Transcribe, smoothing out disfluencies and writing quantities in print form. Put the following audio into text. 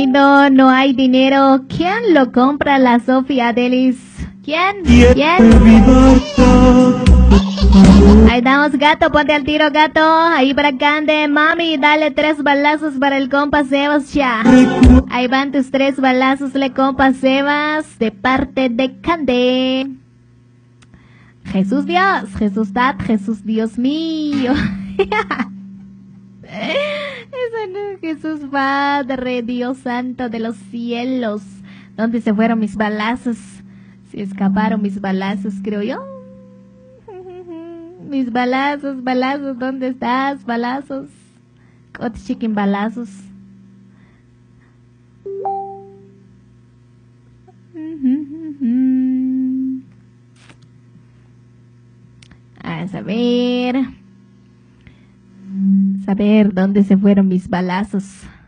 No, no hay dinero. ¿Quién lo compra? La Sofía Delis. ¿Quién? ¿Quién? Ahí damos, gato, ponte al tiro, gato. Ahí para Cande, mami, dale 3 balazos para el compa Sebas, ya. Ahí van tus 3 balazos, le compa Sebas, de parte de Cande. Jesús Dios, Jesús Dad, Jesús Dios mío. Eso no es Jesús Padre, Dios Santo de los cielos. ¿Dónde se fueron mis balazos? Se escaparon mis balazos, creo yo. Mis balazos, balazos, ¿dónde estás? Balazos. Hot chicken balazos. A saber. Saber dónde se fueron mis balazos.